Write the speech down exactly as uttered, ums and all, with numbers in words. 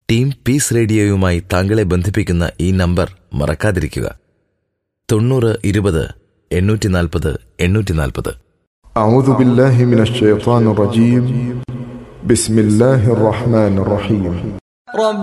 Team piece റേഡിയോയുമായി താങ്കളെ ബന്ധിപ്പിക്കുന്ന ഈ നമ്പർ മറക്കാതിരിക്കുക. തൊണ്ണൂറ് ഇരുപത് എണ്ണൂറ്റി നാൽപ്പത് എണ്ണൂറ്റി നാൽപ്പത്. അഊദു ബില്ലാഹി മിനശ് ശൈത്വാനിർ റജീം. ബിസ്മില്ലാഹിർ റഹ്മാനിർ റഹീം.